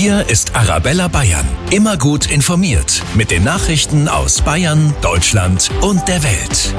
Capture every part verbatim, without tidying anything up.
Hier ist Arabella Bayern. Immer gut informiert mit den Nachrichten aus Bayern, Deutschland und der Welt.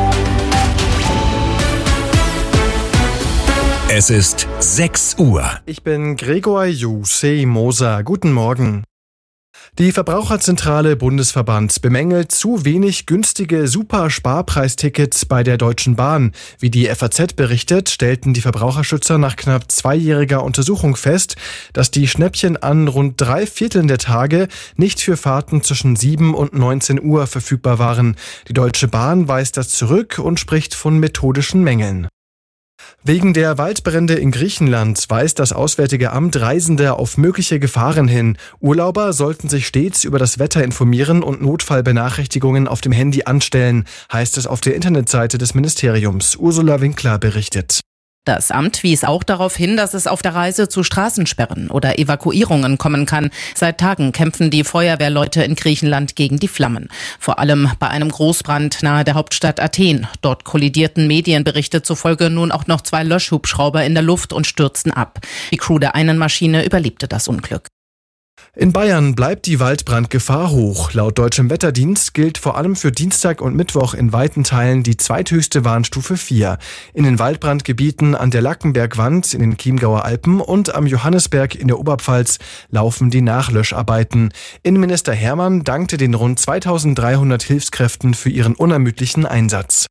Es ist sechs Uhr. Ich bin Gregor Jusei Moser. Guten Morgen. Die Verbraucherzentrale Bundesverband bemängelt zu wenig günstige Super-Sparpreistickets bei der Deutschen Bahn. Wie die F A Z berichtet, stellten die Verbraucherschützer nach knapp zweijähriger Untersuchung fest, dass die Schnäppchen an rund drei Vierteln der Tage nicht für Fahrten zwischen sieben und neunzehn Uhr verfügbar waren. Die Deutsche Bahn weist das zurück und spricht von methodischen Mängeln. Wegen der Waldbrände in Griechenland weist das Auswärtige Amt Reisende auf mögliche Gefahren hin. Urlauber sollten sich stets über das Wetter informieren und Notfallbenachrichtigungen auf dem Handy anstellen, heißt es auf der Internetseite des Ministeriums. Ursula Winkler berichtet. Das Amt wies auch darauf hin, dass es auf der Reise zu Straßensperren oder Evakuierungen kommen kann. Seit Tagen kämpfen die Feuerwehrleute in Griechenland gegen die Flammen. Vor allem bei einem Großbrand nahe der Hauptstadt Athen. Dort kollidierten Medienberichte zufolge nun auch noch zwei Löschhubschrauber in der Luft und stürzten ab. Die Crew der einen Maschine überlebte das Unglück. In Bayern bleibt die Waldbrandgefahr hoch. Laut Deutschem Wetterdienst gilt vor allem für Dienstag und Mittwoch in weiten Teilen die zweithöchste Warnstufe vier. In den Waldbrandgebieten an der Lackenbergwand in den Chiemgauer Alpen und am Johannisberg in der Oberpfalz laufen die Nachlöscharbeiten. Innenminister Hermann dankte den rund zweitausenddreihundert Hilfskräften für ihren unermüdlichen Einsatz.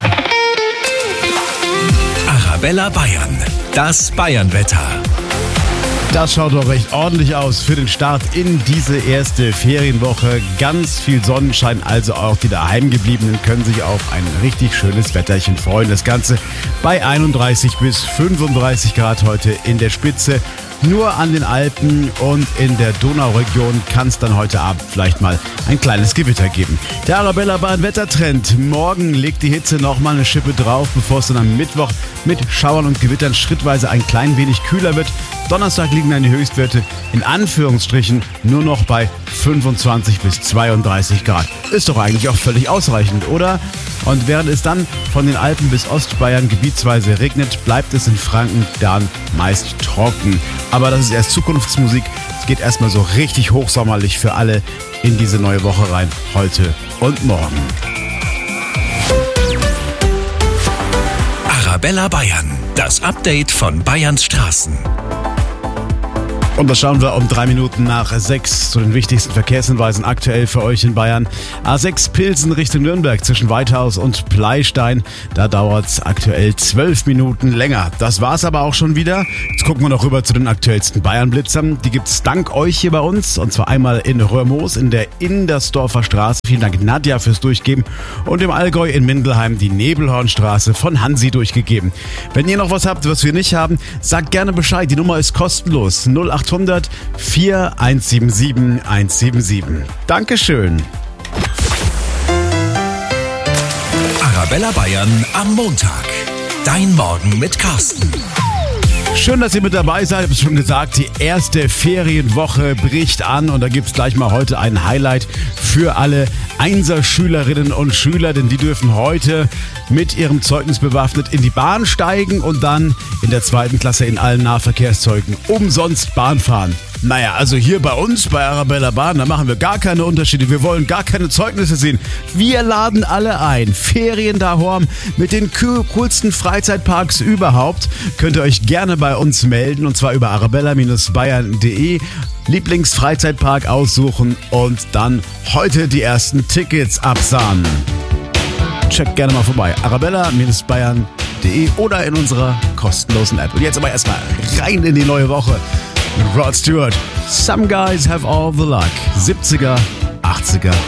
Arabella Bayern, das Bayernwetter. Das schaut doch recht ordentlich aus für den Start in diese erste Ferienwoche. Ganz viel Sonnenschein, also auch die Daheimgebliebenen können sich auf ein richtig schönes Wetterchen freuen. Das Ganze bei einunddreißig bis fünfunddreißig Grad heute in der Spitze. Nur an den Alpen und in der Donauregion kann es dann heute Abend vielleicht mal ein kleines Gewitter geben. Der Arabella Bayern Wettertrend. Morgen legt die Hitze nochmal eine Schippe drauf, bevor es dann am Mittwoch mit Schauern und Gewittern schrittweise ein klein wenig kühler wird. Donnerstag liegen dann die Höchstwerte in Anführungsstrichen nur noch bei fünfundzwanzig bis zweiunddreißig Grad. Ist doch eigentlich auch völlig ausreichend, oder? Und während es dann von den Alpen bis Ostbayern gebietsweise regnet, bleibt es in Franken dann meist trocken. Aber das ist erst Zukunftsmusik. Es geht erstmal so richtig hochsommerlich für alle in diese neue Woche rein, heute und morgen. Arabella Bayern, das Update von Bayerns Straßen. Und das schauen wir um drei Minuten nach sechs zu den wichtigsten Verkehrshinweisen aktuell für euch in Bayern. A sechs Pilsen Richtung Nürnberg zwischen Weithaus und Pleistein. Da dauert es aktuell zwölf Minuten länger. Das war's aber auch schon wieder. Jetzt gucken wir noch rüber zu den aktuellsten Bayern-Blitzern. Die gibt's dank euch hier bei uns. Und zwar einmal in Röhrmoos in der Indersdorfer Straße. Vielen Dank Nadja fürs Durchgeben. Und im Allgäu in Mindelheim die Nebelhornstraße von Hansi durchgegeben. Wenn ihr noch was habt, was wir nicht haben, sagt gerne Bescheid. Die Nummer ist kostenlos. null acht hundert vier eins sieben sieben eins sieben sieben. Dankeschön. Arabella Bayern am Montag. Dein Morgen mit Carsten. Schön, dass ihr mit dabei seid. Ich habe es schon gesagt, die erste Ferienwoche bricht an und da gibt es gleich mal heute ein Highlight für alle Einser-Schülerinnen und Schüler, denn die dürfen heute mit ihrem Zeugnis bewaffnet in die Bahn steigen und dann in der zweiten Klasse in allen Nahverkehrszeugen umsonst Bahn fahren. Naja, also hier bei uns, bei Arabella Bahn, da machen wir gar keine Unterschiede. Wir wollen gar keine Zeugnisse sehen. Wir laden alle ein. Ferien daheim mit den coolsten Freizeitparks überhaupt. Könnt ihr euch gerne bei uns melden und zwar über arabella Bayern punkt de. Lieblingsfreizeitpark aussuchen und dann heute die ersten Tickets absahnen. Checkt gerne mal vorbei. arabella Bayern punkt de oder in unserer kostenlosen App. Und jetzt aber erstmal rein in die neue Woche. Rod Stewart. Some guys have all the luck. siebziger, achtziger